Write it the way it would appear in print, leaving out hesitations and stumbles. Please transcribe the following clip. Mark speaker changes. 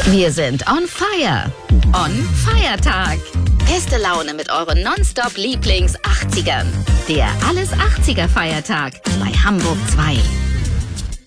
Speaker 1: Wir sind on fire. On Feiertag. Beste Laune mit euren Nonstop-Lieblings-80ern. Der Alles 80er Feiertag bei Hamburg 2.